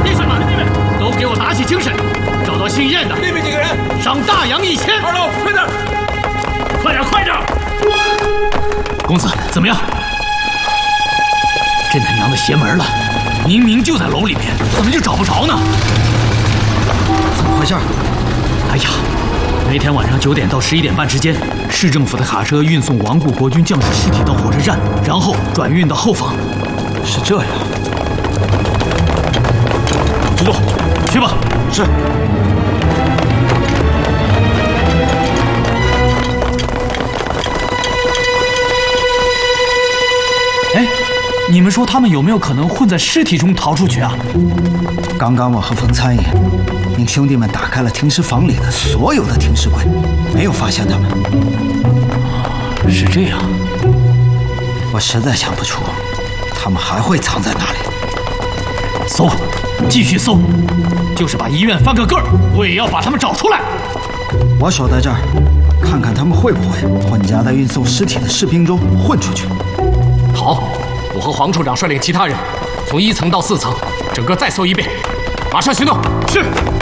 那什么，都给我打起精神，找到姓燕的， 那边几个人， 赏大洋1000。 二楼，快点， 快点，快点！公子，怎么样？真他娘的邪门了！明明就在楼里面，怎么就找不着呢？ 怎么回事？ 哎呀，那天晚上9点到11点半之间，市政府的卡车运送亡故国军将士尸体到火车站，然后转运到后方。 是这样。 知道，去吧。 是。 哎，你们说他们有没有可能混在尸体中逃出去啊？ 刚刚我和冯参议命兄弟们打开了停尸房里的所有的停尸柜，没有发现他们。 是这样。 我实在想不出他们还会藏在哪里。 搜，继续搜，就是把医院翻个个儿，我也要把他们找出来。 我守在这儿，看看他们会不会混夹在运送尸体的士兵中混出去。 好，我和黄处长率领其他人，从1层到4层，整个再搜一遍，马上行动。 是。